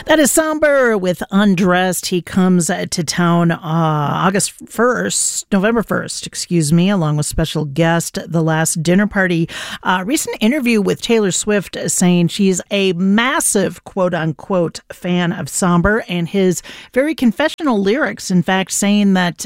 That is Somber with Undressed. He comes to town November 1st, along with special guest, The Last Dinner Party. Recent interview with Taylor Swift saying she's a massive, quote-unquote, fan of Somber and his very confessional lyrics. In fact, saying that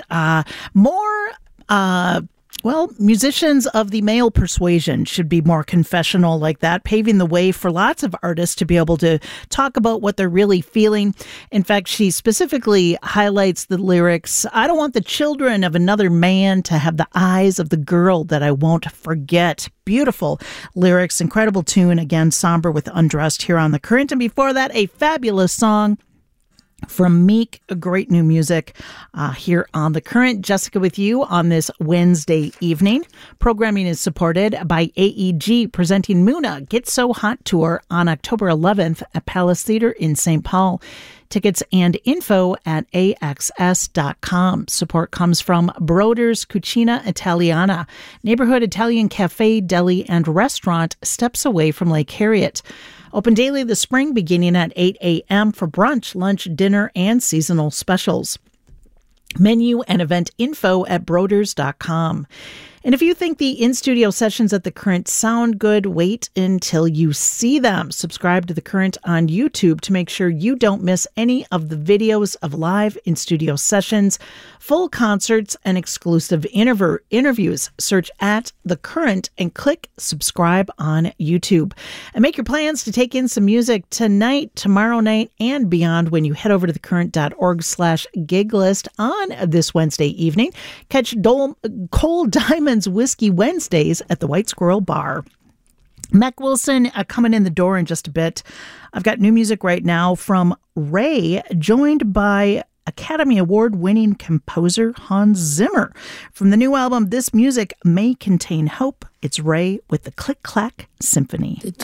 musicians of the male persuasion should be more confessional like that, paving the way for lots of artists to be able to talk about what they're really feeling. In fact, she specifically highlights the lyrics, "I don't want the children of another man to have the eyes of the girl that I won't forget." Beautiful lyrics, incredible tune. Again, Somber with Undressed here on The Current. And before that, a fabulous song from Meek, great new music here on The Current. Jessica with you on this Wednesday evening. Programming is supported by AEG, presenting Muna Get So Hot Tour on October 11th at Palace Theater in St. Paul. Tickets and info at AXS.com. Support comes from Broder's Cucina Italiana, neighborhood Italian cafe, deli, and restaurant steps away from Lake Harriet. Open daily this spring, beginning at 8 a.m. for brunch, lunch, dinner, and seasonal specials. Menu and event info at Broders.com. And if you think the in-studio sessions at The Current sound good, wait until you see them. Subscribe to The Current on YouTube to make sure you don't miss any of the videos of live in-studio sessions, full concerts, and exclusive interviews. Search at The Current and click subscribe on YouTube. And make your plans to take in some music tonight, tomorrow night, and beyond when you head over to thecurrent.org/gig list on this Wednesday evening. Catch Cole Diamond's Whiskey Wednesdays at the White Squirrel Bar. Mac Wilson coming in the door in just a bit. I've got new music right now from Ray, joined by Academy Award-winning composer Hans Zimmer. From the new album, This Music May Contain Hope, it's Ray with the Click Clack Symphony. Did